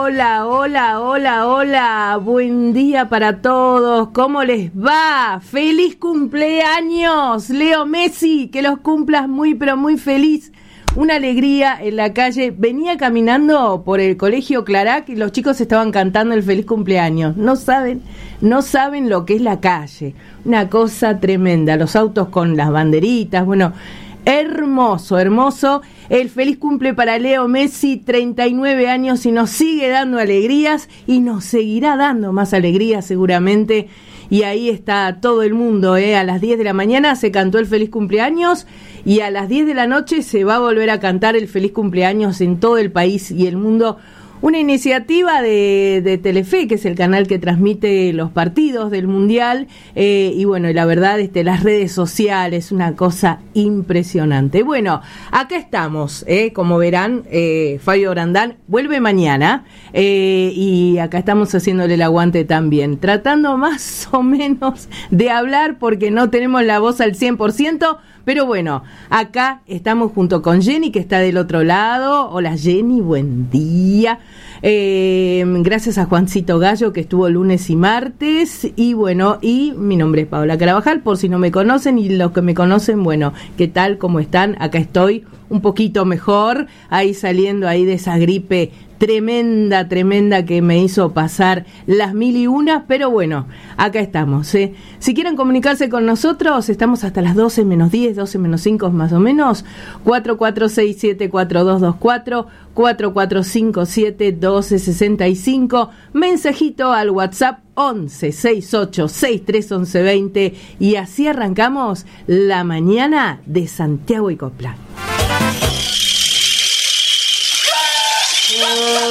hola, hola, hola, hola. Buen día para todos. ¿Cómo les va? ¡Feliz cumpleaños, Leo Messi! Que los cumplas muy, pero muy feliz. Una alegría en la calle. Venía caminando por el colegio Clarac y los chicos estaban cantando el feliz cumpleaños. No saben lo que es la calle. Una cosa tremenda. Los autos con las banderitas, bueno... Hermoso, hermoso. El feliz cumple para Leo Messi, 39 años y nos sigue dando alegrías y nos seguirá dando más alegrías seguramente. Y ahí está todo el mundo, A las 10 de la mañana se cantó el feliz cumpleaños y a las 10 de la noche se va a volver a cantar el feliz cumpleaños en todo el país y el mundo. Una iniciativa de Telefe, que es el canal que transmite los partidos del Mundial, y bueno, la verdad, las redes sociales, una cosa impresionante. Bueno, acá estamos, como verán, Fabio Brandán vuelve mañana, y acá estamos haciéndole el aguante también, tratando más o menos de hablar porque no tenemos la voz al 100%, pero bueno, acá estamos junto con Jenny, que está del otro lado. Hola Jenny, buen día. Gracias a Juancito Gallo, que estuvo lunes y martes. Y bueno, y mi nombre es Paola Carabajal, por si no me conocen, y los que me conocen, bueno, ¿qué tal? ¿Cómo están? Acá estoy un poquito mejor, ahí saliendo ahí de esa gripe tremenda que me hizo pasar las 1001, pero bueno, acá estamos. Si quieren comunicarse con nosotros, estamos hasta las 12 menos 10, 12 menos 5 más o menos, 44674224, 44571265, mensajito al WhatsApp 1168631120, y así arrancamos la mañana de Santiago y Copla.